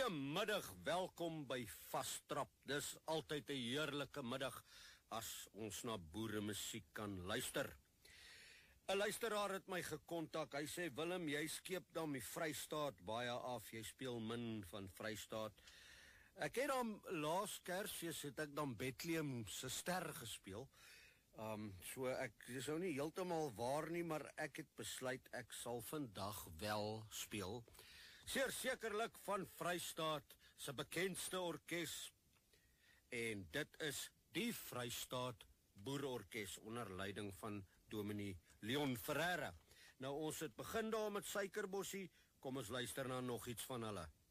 Goeiemiddag, welkom by Vastrap. Dis altyd 'n heerlike middag as ons na boeremusiek kan luister. 'n Luisteraar het my gekontak. Hy sê, Willem, jy skeep dan die Vrystaat baie af. Jy speel min van Vrystaat. Ek het dan laas Kersfees het ek dan Bethlehem se ster gespeel. So ek dis nou nie heeltemal waar nie, maar ek het besluit ek sal vandag wel speel. Sekerlik van Vrystaat se bekendste orkes, en dit is die Vrystaat Boerorkes onder leiding van Dominee Leon Ferreira. Nou ons het begin daar met Suikerbossie, kom ons luister na nog iets van hulle.